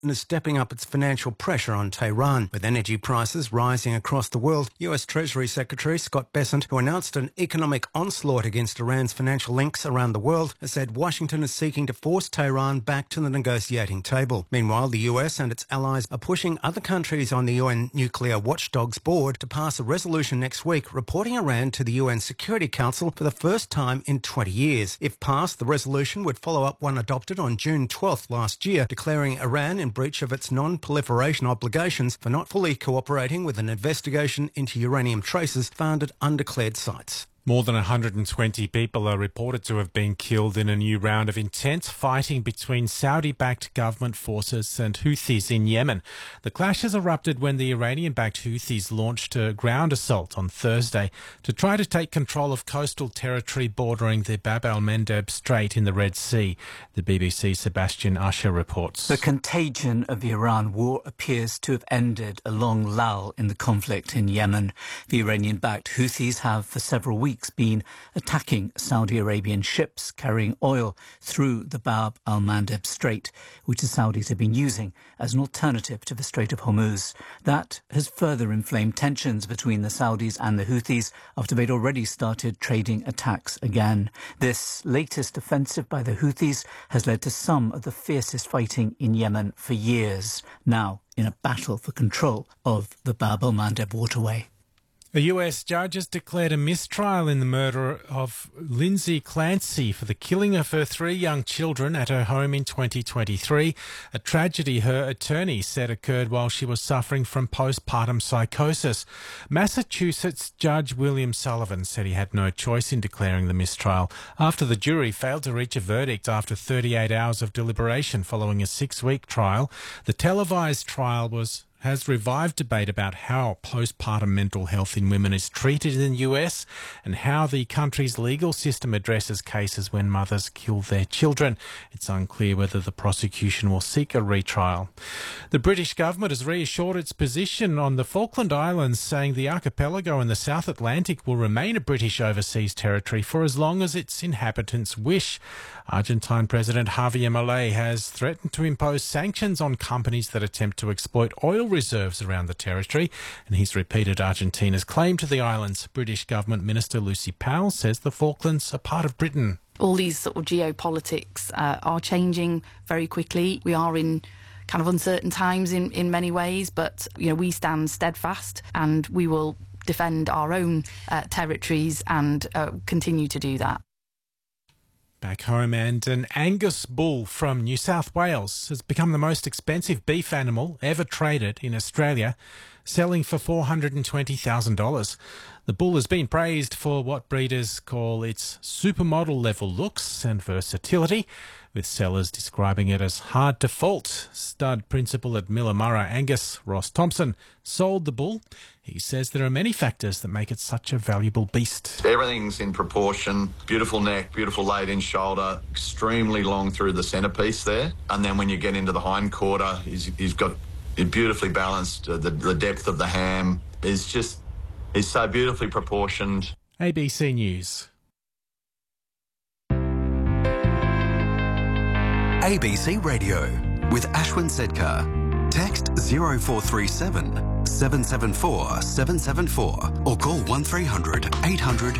is stepping up its financial pressure on Tehran. With energy prices rising across the world, US Treasury Secretary Scott Bessent, who announced an economic onslaught against Iran's financial links around the world, has said Washington is seeking to force Tehran back to the negotiating table. Meanwhile, the US and its allies are pushing other countries on the UN Nuclear Watchdog's board to pass a resolution next week reporting Iran to the UN Security Council for the first time in 20 years. If passed, the resolution would follow up one adopted on June 12th last year, declaring Iran in breach of its non-proliferation obligations for not fully cooperating with an investigation into uranium traces found at undeclared sites. More than 120 people are reported to have been killed in a new round of intense fighting between Saudi-backed government forces and Houthis in Yemen. The clashes erupted when the Iranian-backed Houthis launched a ground assault on Thursday to try to take control of coastal territory bordering the Bab el-Mandeb Strait in the Red Sea. The BBC's Sebastian Usher reports. The contagion of the Iran war appears to have ended a long lull in the conflict in Yemen. The Iranian-backed Houthis have for several weeks been attacking Saudi Arabian ships carrying oil through the Bab al-Mandeb Strait, which the Saudis have been using as an alternative to the Strait of Hormuz. That has further inflamed tensions between the Saudis and the Houthis after they'd already started trading attacks again. This latest offensive by the Houthis has led to some of the fiercest fighting in Yemen for years, now in a battle for control of the Bab al-Mandeb waterway. A US judge has declared a mistrial in the murder of Lindsay Clancy for the killing of her 3 young children at her home in 2023, a tragedy her attorney said occurred while she was suffering from postpartum psychosis. Massachusetts Judge William Sullivan said he had no choice in declaring the mistrial after the jury failed to reach a verdict after 38 hours of deliberation following a 6-week trial. The televised trial has revived debate about how postpartum mental health in women is treated in the US and how the country's legal system addresses cases when mothers kill their children. It's unclear whether the prosecution will seek a retrial. The British government has reassured its position on the Falkland Islands, saying the archipelago in the South Atlantic will remain a British overseas territory for as long as its inhabitants wish. Argentine President Javier Milei has threatened to impose sanctions on companies that attempt to exploit oil reserves around the territory, and he's repeated Argentina's claim to the islands. British Government Minister Lucy Powell says the Falklands are part of Britain. All these sort of geopolitics are changing very quickly. We are in kind of uncertain times in many ways, but we stand steadfast and we will defend our own territories and continue to do that. Back home, and an Angus bull from New South Wales has become the most expensive beef animal ever traded in Australia, selling for $420,000. The bull has been praised for what breeders call its supermodel-level looks and versatility, with sellers describing it as hard to fault. Stud principal at Millamurra Angus, Ross Thompson, sold the bull. He says there are many factors that make it such a valuable beast. Everything's in proportion. Beautiful neck, beautiful laid-in shoulder, extremely long through the centrepiece there. And then when you get into the hind quarter, he's got it beautifully balanced. The depth of the ham is so beautifully proportioned. ABC News. ABC Radio with Ashwin Sedkar. Text 0437 774 774 or call 1300 800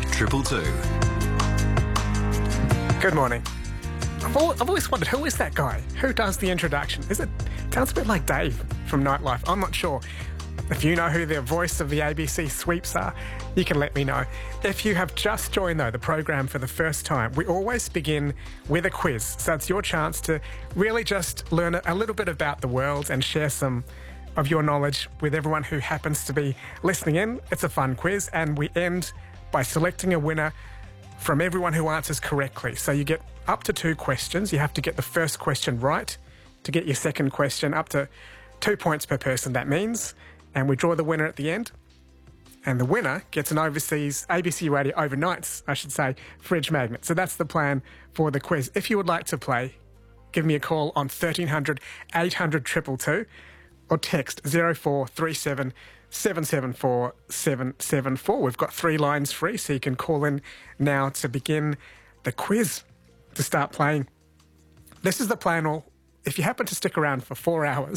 222. Good morning. I've always wondered, who is that guy? Who does the introduction? Sounds a bit like Dave from Nightlife. I'm not sure. If you know who the voice of the ABC sweeps are, you can let me know. If you have just joined, though, the program for the first time, we always begin with a quiz. So it's your chance to really just learn a little bit about the world and share some of your knowledge with everyone who happens to be listening in. It's a fun quiz, and we end by selecting a winner from everyone who answers correctly. So you get up to 2 questions. You have to get the first question right to get your second question, up to 2 points per person, that means. And we draw the winner at the end. And the winner gets an overseas ABC Radio overnights, I should say, fridge magnet. So that's the plan for the quiz. If you would like to play, give me a call on 1300 800 222 or text 0437 774 774. We've got 3 lines free, so you can call in now to begin the quiz, to start playing. This is the plan. If you happen to stick around for 4 hours,